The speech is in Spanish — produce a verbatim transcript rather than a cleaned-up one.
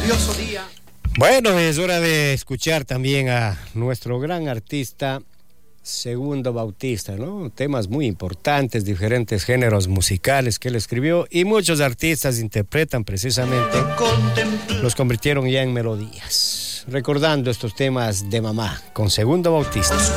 lluvioso día. Bueno, es hora de escuchar también a nuestro gran artista Segundo Bautista, ¿no? Temas muy importantes, diferentes géneros musicales que él escribió y muchos artistas interpretan precisamente, los convirtieron ya en melodías, recordando estos temas de mamá con Segundo Bautista.